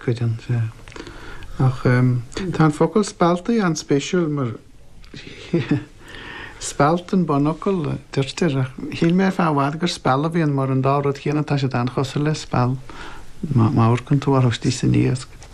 chuidean ach tá focail spaltaí an spéisiúil mar spaltan bonocol dúirtear hí mé fáhhaid gur spella bhíon mar an dárad chéanana tá sé an chosa le spell máir chun tú artí san níos